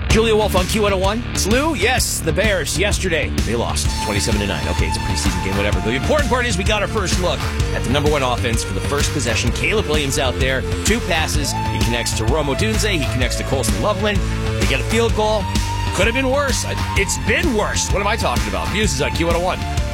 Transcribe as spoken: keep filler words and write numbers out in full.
Julia Wolf on Q one oh one. Slew, yes, the Bears yesterday. They lost twenty-seven to nine. Okay, it's a preseason game, whatever. The important part is we got our first look at the number one offense for the first possession. Caleb Williams out there, two passes. He connects to Rome Odunze. He connects to Colston Loveland. They get a field goal. Could have been worse. It's been worse. What am I talking about? Muse is on Q one oh one.